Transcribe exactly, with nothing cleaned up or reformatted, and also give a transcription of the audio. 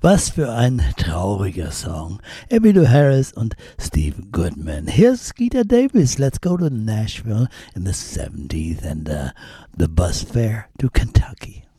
Was für ein trauriger Song. Emmylou Harris und Steve Goodman. Here's Skeeter Davis. Let's go to Nashville in the seventies and uh, the bus fare to Kentucky.